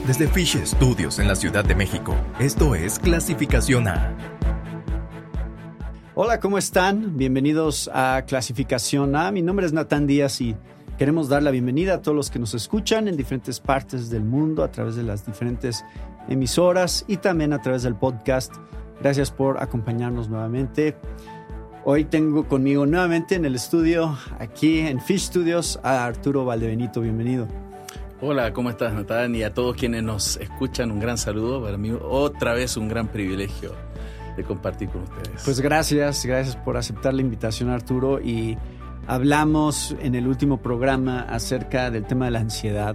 desde Fish Studios en la Ciudad de México. Esto es Clasificación A. Hola, ¿cómo están? Bienvenidos a Clasificación A. Mi nombre es Natán Díaz y queremos dar la bienvenida a todos los que nos escuchan en diferentes partes del mundo a través de las diferentes emisoras y también a través del podcast. Gracias por acompañarnos nuevamente. Hoy tengo conmigo nuevamente en el estudio, aquí en Fish Studios, a Arturo Valdebenito. Bienvenido. Hola, ¿cómo estás, Natán? Y a todos quienes nos escuchan, un gran saludo. Para mí, otra vez, un gran privilegio de compartir con ustedes. Pues gracias por aceptar la invitación, Arturo. Y hablamos en el último programa acerca del tema de la ansiedad.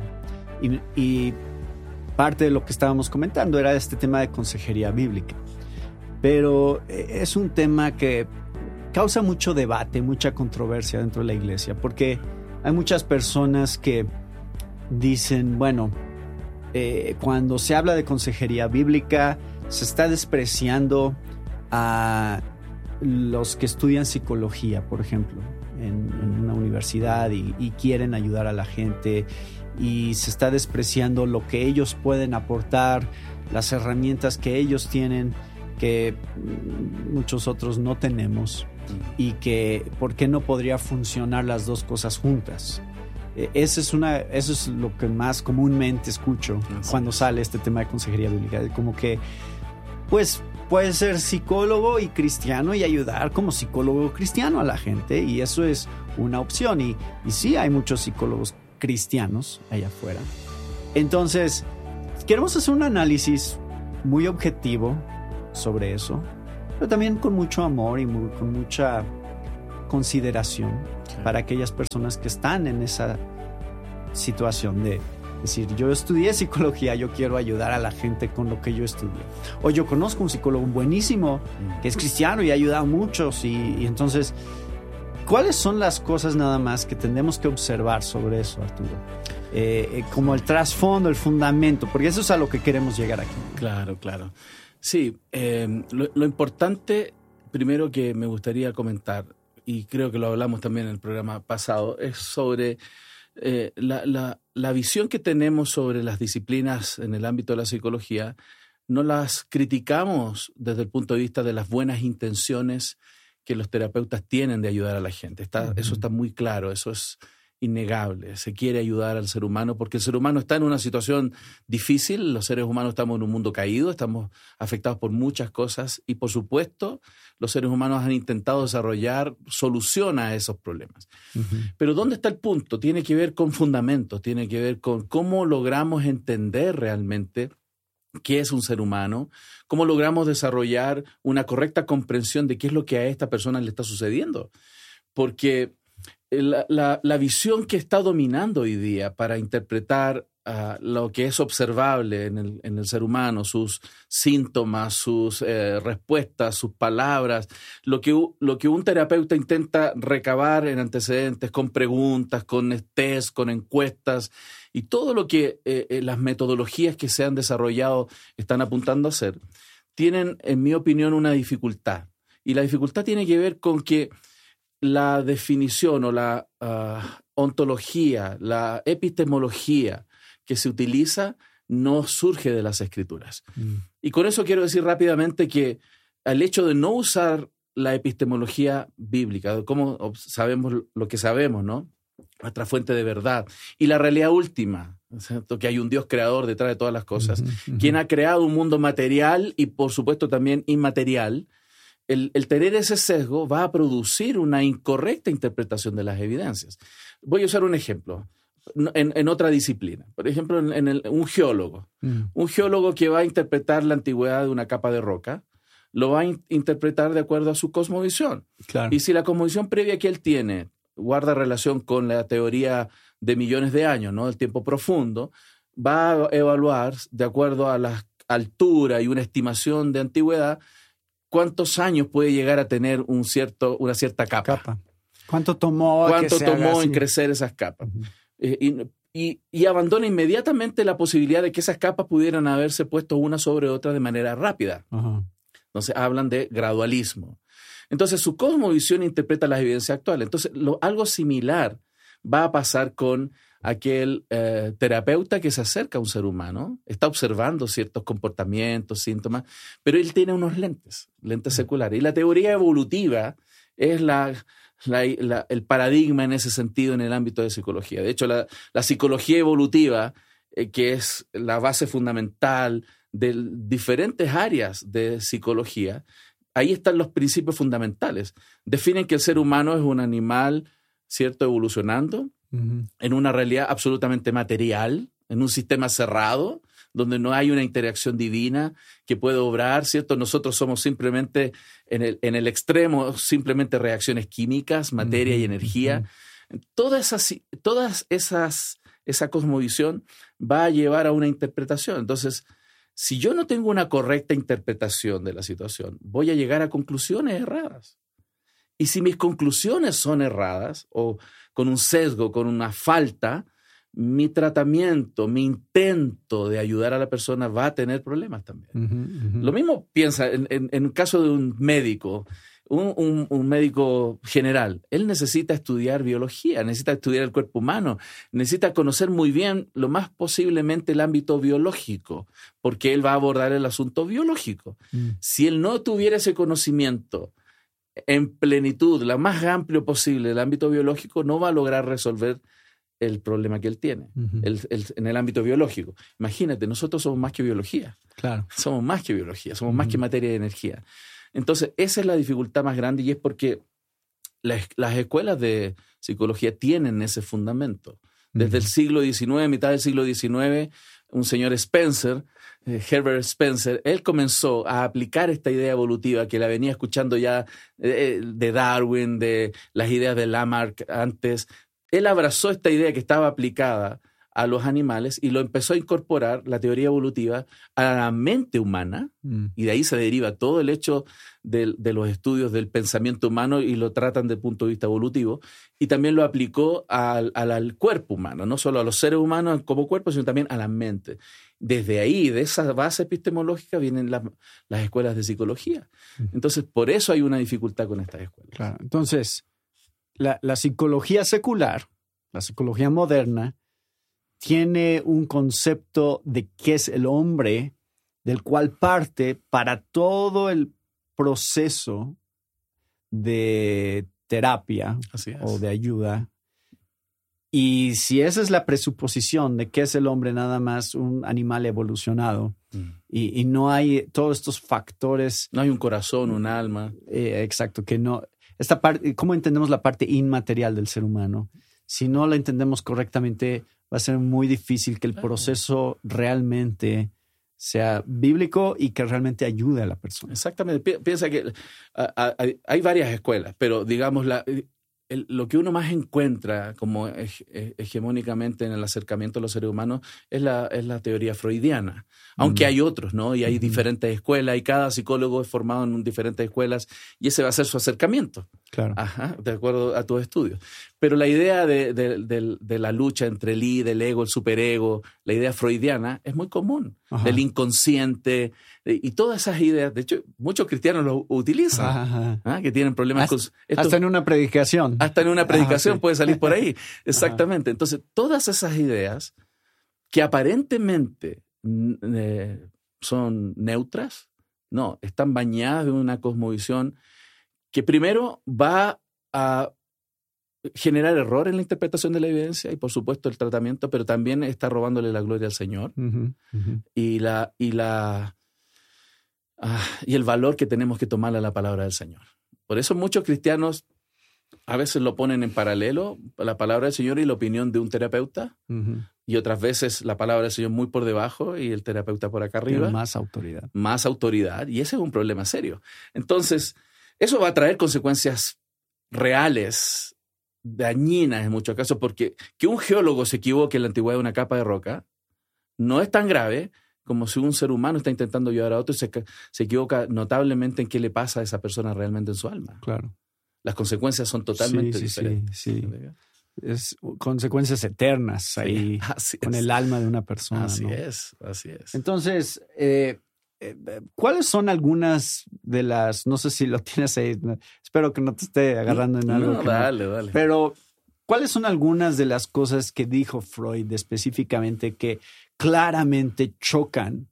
Y parte de lo que estábamos comentando era este tema de consejería bíblica. Pero es un tema que causa mucho debate, mucha controversia dentro de la iglesia, porque hay muchas personas que dicen, bueno, cuando se habla de consejería bíblica, se está despreciando a los que estudian psicología, por ejemplo, en una universidad y quieren ayudar a la gente, y se está despreciando lo que ellos pueden aportar, las herramientas que ellos tienen, que muchos otros no tenemos, y que por qué no podría funcionar las dos cosas juntas. Eso es lo que más comúnmente escucho cuando sale este tema de consejería bíblica. Como que, pues, puedes ser psicólogo y cristiano y ayudar como psicólogo cristiano a la gente, y eso es una opción. Y sí, hay muchos psicólogos cristianos allá afuera. Entonces, queremos hacer un análisis muy objetivo sobre eso, pero también con mucho amor y con mucha consideración para aquellas personas que están en esa situación de decir, yo estudié psicología, yo quiero ayudar a la gente con lo que yo estudié. O yo conozco un psicólogo buenísimo que es cristiano y ha ayudado a muchos, y entonces, ¿cuáles son las cosas nada más que tenemos que observar sobre eso, Arturo? Como el trasfondo, el fundamento, porque eso es a lo que queremos llegar aquí. Claro. Sí, lo importante, primero, que me gustaría comentar, y creo que lo hablamos también en el programa pasado, es sobre la visión que tenemos sobre las disciplinas en el ámbito de la psicología. No las criticamos desde el punto de vista de las buenas intenciones que los terapeutas tienen de ayudar a la gente. Eso está muy claro, eso es innegable. Se quiere ayudar al ser humano porque el ser humano está en una situación difícil. Los seres humanos estamos en un mundo caído, estamos afectados por muchas cosas, y por supuesto los seres humanos han intentado desarrollar solución a esos problemas. Pero ¿dónde está el punto? Tiene que ver con fundamentos, tiene que ver con cómo logramos entender realmente qué es un ser humano, cómo logramos desarrollar una correcta comprensión de qué es lo que a esta persona le está sucediendo. Porque la visión que está dominando hoy día para interpretar lo que es observable en el ser humano, sus síntomas, sus respuestas, sus palabras, lo que un terapeuta intenta recabar en antecedentes con preguntas, con test, con encuestas, y todo lo que las metodologías que se han desarrollado están apuntando a hacer, tienen, en mi opinión, una dificultad. Y la dificultad tiene que ver con que la definición o la ontología, la epistemología que se utiliza no surge de las Escrituras. Y con eso quiero decir rápidamente que el hecho de no usar la epistemología bíblica, como sabemos lo que sabemos, ¿no? Nuestra fuente de verdad y la realidad última, ¿cierto? Que hay un Dios creador detrás de todas las cosas, quien ha creado un mundo material y por supuesto también inmaterial. El tener ese sesgo va a producir una incorrecta interpretación de las evidencias. Voy a usar un ejemplo en otra disciplina. Por ejemplo, un geólogo. Un geólogo que va a interpretar la antigüedad de una capa de roca, lo va a interpretar de acuerdo a su cosmovisión. Claro. Y si la cosmovisión previa que él tiene guarda relación con la teoría de millones de años, ¿no? El tiempo profundo, va a evaluar, de acuerdo a la altura y una estimación de antigüedad, cuántos años puede llegar a tener una cierta capa. ¿Cuánto tomó en crecer esas capas? Y abandona inmediatamente la posibilidad de que esas capas pudieran haberse puesto una sobre otra de manera rápida. Entonces hablan de gradualismo. Entonces su cosmovisión interpreta las evidencias actuales. Entonces algo similar va a pasar con aquel terapeuta que se acerca a un ser humano, está observando ciertos comportamientos, síntomas, pero él tiene unos lentes seculares. Y la teoría evolutiva es el paradigma en ese sentido en el ámbito de psicología. De hecho, la psicología evolutiva, que es la base fundamental de diferentes áreas de psicología, ahí están los principios fundamentales. Definen que el ser humano es un animal, ¿cierto?, evolucionando en una realidad absolutamente material, en un sistema cerrado, donde no hay una interacción divina que puede obrar, ¿cierto? Nosotros somos simplemente, en el extremo, simplemente reacciones químicas, materia y energía. Esa cosmovisión va a llevar a una interpretación. Entonces, si yo no tengo una correcta interpretación de la situación, voy a llegar a conclusiones erradas. Y si mis conclusiones son erradas o con un sesgo, con una falta, mi tratamiento, mi intento de ayudar a la persona va a tener problemas también. Lo mismo piensa en el caso de un médico, un médico general. Él necesita estudiar biología, necesita estudiar el cuerpo humano, necesita conocer muy bien, lo más posiblemente, el ámbito biológico, porque él va a abordar el asunto biológico. Si él no tuviera ese conocimiento en plenitud, lo más amplio posible del ámbito biológico, no va a lograr resolver el problema que él tiene en el ámbito biológico. Imagínate, nosotros somos más que biología. Claro. Somos más que biología, somos más que materia y energía. Entonces, esa es la dificultad más grande y es porque las escuelas de psicología tienen ese fundamento. Desde el siglo XIX, mitad del siglo XIX, un señor Spencer, Herbert Spencer, él comenzó a aplicar esta idea evolutiva que la venía escuchando ya de Darwin, de las ideas de Lamarck antes. Él abrazó esta idea que estaba aplicada a los animales y lo empezó a incorporar, la teoría evolutiva, a la mente humana, y de ahí se deriva todo el hecho de los estudios del pensamiento humano y lo tratan desde el punto de vista evolutivo, y también lo aplicó al cuerpo humano, no solo a los seres humanos como cuerpo, sino también a la mente. Desde ahí, de esa base epistemológica, vienen las escuelas de psicología. Entonces, por eso hay una dificultad con estas escuelas. Claro. Entonces, la psicología secular, la psicología moderna, tiene un concepto de qué es el hombre, del cual parte para todo el proceso de terapia o de ayuda. Y si esa es la presuposición de que es el hombre nada más un animal evolucionado y no hay todos estos factores. No hay un corazón, un alma. Exacto, que no. Esta parte, ¿cómo entendemos la parte inmaterial del ser humano? Si no la entendemos correctamente, va a ser muy difícil que el proceso realmente sea bíblico y que realmente ayude a la persona. Exactamente. Piensa que hay varias escuelas, pero digamos, lo que uno más encuentra como hegemónicamente en el acercamiento a los seres humanos es la teoría freudiana. Aunque hay otros, ¿no? Y hay diferentes escuelas y cada psicólogo es formado en diferentes escuelas y ese va a ser su acercamiento. Claro. Ajá, de acuerdo a tus estudios. Pero la idea de la lucha entre el id, el ego, el superego, la idea freudiana es muy común. Ajá. Del inconsciente y todas esas ideas. De hecho, muchos cristianos lo utilizan, que tienen problemas hasta en una predicación. Hasta en una predicación sí. Puede salir por ahí. Exactamente. Entonces, todas esas ideas que aparentemente son neutras, no, están bañadas de una cosmovisión que primero va a generar error en la interpretación de la evidencia y por supuesto el tratamiento, pero también está robándole la gloria al Señor y el valor que tenemos que tomarle a la palabra del Señor. Por eso muchos cristianos a veces lo ponen en paralelo, la palabra del Señor y la opinión de un terapeuta, y otras veces la palabra del Señor muy por debajo y el terapeuta por acá arriba. Tiene más autoridad. Más autoridad, y ese es un problema serio. Entonces, eso va a traer consecuencias reales, dañinas en muchos casos, porque que un geólogo se equivoque en la antigüedad de una capa de roca no es tan grave como si un ser humano está intentando ayudar a otro y se equivoca notablemente en qué le pasa a esa persona realmente en su alma. Claro. Las consecuencias son totalmente diferentes. Sí. Es consecuencias eternas ahí con el alma de una persona. Así ¿no? es. Entonces, ¿cuáles son algunas de las, no sé si lo tienes ahí, espero que no te esté agarrando en algo? No, dale. Pero ¿cuáles son algunas de las cosas que dijo Freud específicamente que claramente chocan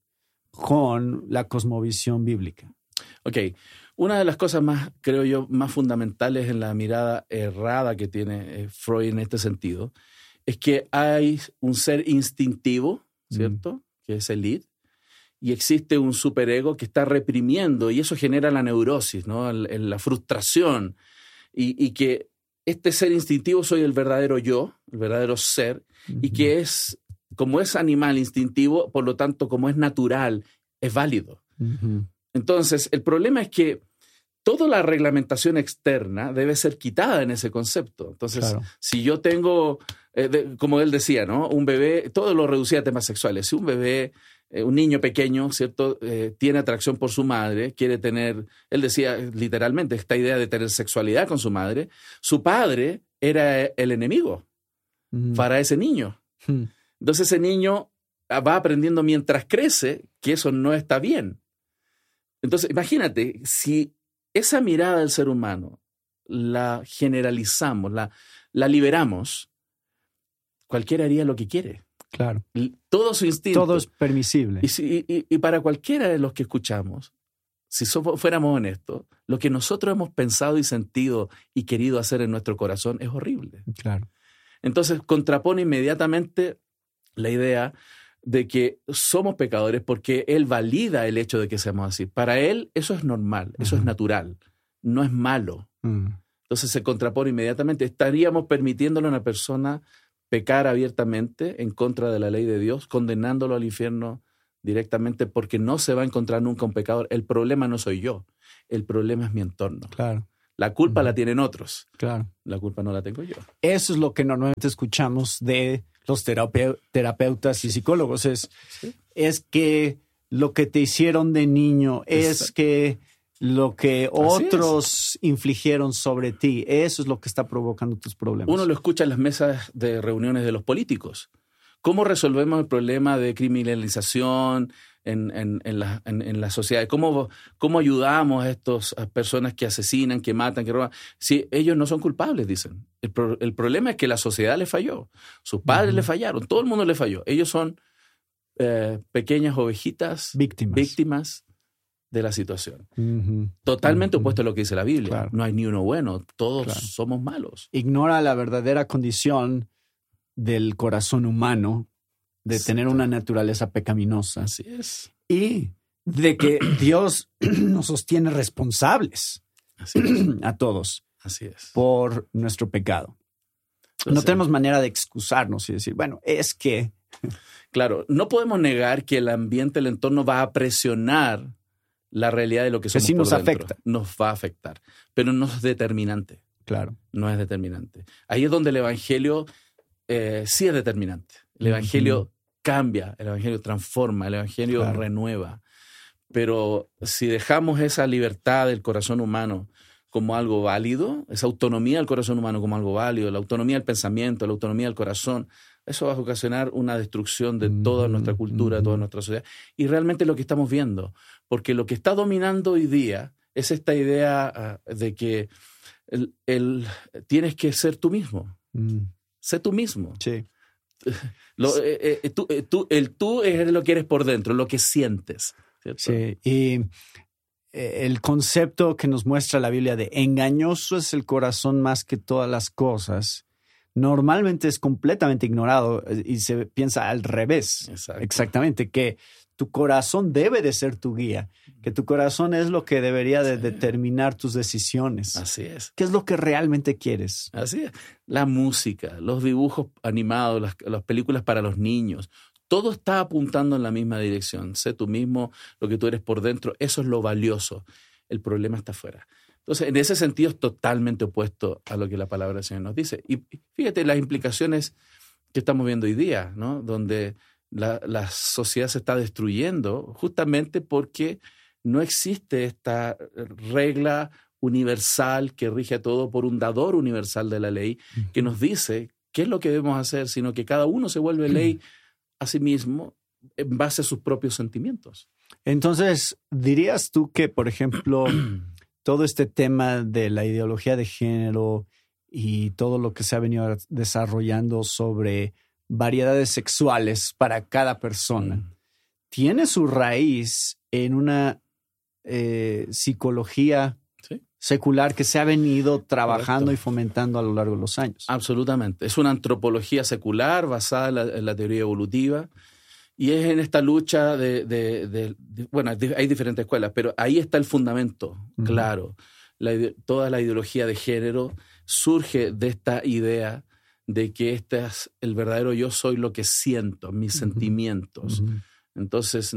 con la cosmovisión bíblica? Ok, una de las cosas más, creo yo, más fundamentales en la mirada errada que tiene Freud en este sentido, es que hay un ser instintivo, ¿cierto? Que es el id, y existe un superego que está reprimiendo, y eso genera la neurosis, ¿no? La frustración, y que este ser instintivo soy el verdadero yo, el verdadero ser, y que es, como es animal instintivo, por lo tanto, como es natural, es válido. Entonces, el problema es que toda la reglamentación externa debe ser quitada en ese concepto. Entonces, claro, si yo tengo, como él decía, ¿no? Un bebé, todo lo reducía a temas sexuales. Si un bebé, un niño pequeño, ¿cierto? Tiene atracción por su madre, quiere tener, él decía literalmente esta idea de tener sexualidad con su madre, su padre era el enemigo para ese niño. Entonces ese niño va aprendiendo mientras crece que eso no está bien. Entonces, imagínate, si esa mirada del ser humano la generalizamos, la liberamos, cualquiera haría lo que quiere. Claro. Todo su instinto. Todo es permisible. Y para cualquiera de los que escuchamos, si fuéramos honestos, lo que nosotros hemos pensado y sentido y querido hacer en nuestro corazón es horrible. Claro. Entonces, contrapone inmediatamente la idea de que somos pecadores porque él valida el hecho de que seamos así. Para él eso es normal, eso es natural, no es malo. Entonces se contrapone inmediatamente. Estaríamos permitiéndole a una persona pecar abiertamente en contra de la ley de Dios, condenándolo al infierno directamente porque no se va a encontrar nunca un pecador. El problema no soy yo, el problema es mi entorno. Claro. La culpa la tienen otros. Claro. La culpa no la tengo yo. Eso es lo que normalmente escuchamos de los terapeutas y psicólogos. Es que lo que te hicieron de niño, es que lo que otros infligieron sobre ti, eso es lo que está provocando tus problemas. Uno lo escucha en las mesas de reuniones de los políticos. ¿Cómo resolvemos el problema de criminalización en la sociedad? ¿Cómo ayudamos a estas personas que asesinan, que matan, que roban? Si ellos no son culpables, dicen. El problema es que la sociedad les falló. Sus padres le fallaron. Todo el mundo le falló. Ellos son pequeñas ovejitas, víctimas de la situación. Totalmente opuesto a lo que dice la Biblia. Claro. No hay ni uno bueno. Todos somos malos. Ignora la verdadera condición del corazón humano, de tener una naturaleza pecaminosa. Así es. Y de que Dios nos sostiene responsables a todos. Así es. Por nuestro pecado. No tenemos manera de excusarnos y decir, bueno, es que... Claro, no podemos negar que el ambiente, el entorno va a presionar la realidad de lo que somos sí por nos dentro. afecta. Nos va a afectar, pero no es determinante. Claro. No es determinante. Ahí es donde el Evangelio sí es determinante. El Evangelio cambia, el Evangelio transforma, el Evangelio renueva. Pero si dejamos esa libertad del corazón humano como algo válido, esa autonomía del corazón humano como algo válido, la autonomía del pensamiento, la autonomía del corazón, eso va a ocasionar una destrucción de toda nuestra cultura, de toda nuestra sociedad. Y realmente es lo que estamos viendo, porque lo que está dominando hoy día es esta idea de que tienes que ser tú mismo. Sé tú mismo. Sí. El tú es lo que eres por dentro, lo que sientes, ¿cierto? Sí, y el concepto que nos muestra la Biblia de engañoso es el corazón más que todas las cosas, normalmente es completamente ignorado y se piensa al revés. Exacto. Exactamente, que tu corazón debe de ser tu guía, que tu corazón es lo que debería de determinar tus decisiones. Así es. ¿Qué es lo que realmente quieres? Así es. La música, los dibujos animados, las películas para los niños, todo está apuntando en la misma dirección. Sé tú mismo, lo que tú eres por dentro, eso es lo valioso. El problema está afuera. Entonces, en ese sentido es totalmente opuesto a lo que la palabra del Señor nos dice. Y fíjate las implicaciones que estamos viendo hoy día, ¿no? Donde la sociedad se está destruyendo justamente porque no existe esta regla universal que rige a todo por un dador universal de la ley que nos dice qué es lo que debemos hacer, sino que cada uno se vuelve ley a sí mismo en base a sus propios sentimientos. Entonces, ¿dirías tú que, por ejemplo, todo este tema de la ideología de género y todo lo que se ha venido desarrollando sobre variedades sexuales para cada persona, tiene su raíz en una psicología secular que se ha venido trabajando y fomentando a lo largo de los años. Absolutamente. Es una antropología secular basada en la teoría evolutiva y es en esta lucha bueno, hay diferentes escuelas, pero ahí está el fundamento, claro. Toda la ideología de género surge de esta idea de que el verdadero yo soy lo que siento, mis sentimientos. Entonces,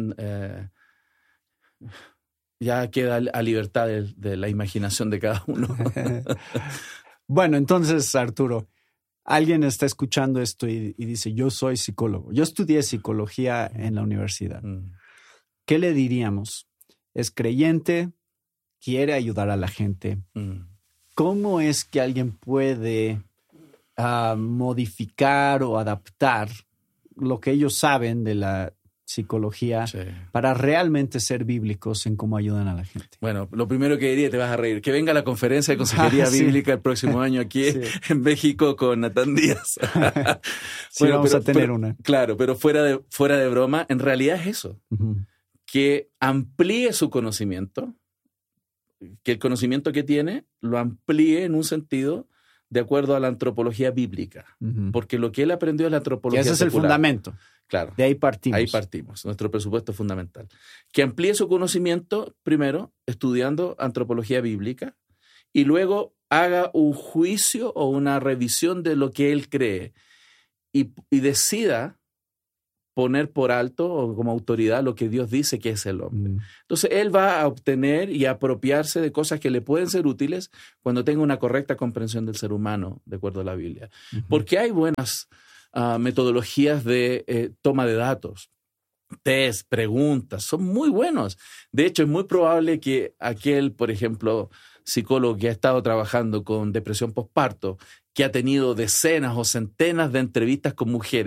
ya queda a libertad de la imaginación de cada uno. Bueno, entonces, Arturo, alguien está escuchando esto y dice, yo soy psicólogo. Yo estudié psicología en la universidad. ¿Qué le diríamos? Es creyente, quiere ayudar a la gente. ¿Cómo es que alguien puede modificar o adaptar lo que ellos saben de la psicología para realmente ser bíblicos en cómo ayudan a la gente? Bueno, lo primero que diría, te vas a reír, que venga a la conferencia de consejería bíblica el próximo año aquí en México con Natán Díaz. Vamos a tener una. Claro, pero fuera de broma, en realidad es eso. Que amplíe su conocimiento, que el conocimiento que tiene lo amplíe en un sentido de acuerdo a la antropología bíblica. Porque lo que él aprendió es la antropología secular. Ese es el fundamento. Claro. De ahí partimos. Ahí partimos. Nuestro presupuesto es fundamental. Que amplíe su conocimiento, primero, estudiando antropología bíblica, y luego haga un juicio o una revisión de lo que él cree y decida poner por alto o como autoridad lo que Dios dice que es el hombre. Entonces, él va a obtener y apropiarse de cosas que le pueden ser útiles cuando tenga una correcta comprensión del ser humano, de acuerdo a la Biblia. Porque hay buenas metodologías de toma de datos, test, preguntas, son muy buenos. De hecho, es muy probable que aquel, por ejemplo, psicólogo que ha estado trabajando con depresión postparto, que ha tenido decenas o centenas de entrevistas con mujeres,